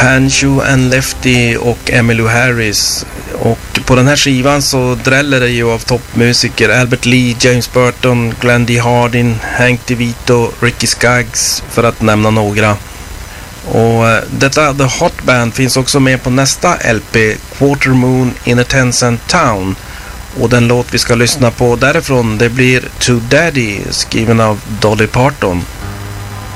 Pancho and Lefty och Emmylou Harris. Och på den här skivan så dräller det ju av toppmusiker. Albert Lee, James Burton, Glenn D. Hardin, Hank DeVito, Ricky Skaggs för att nämna några. Och detta The Hot Band finns också med på nästa LP, Quarter Moon in a 10 Cent Town. Och den låt vi ska lyssna på därifrån, det blir To Daddy, skriven av Dolly Parton.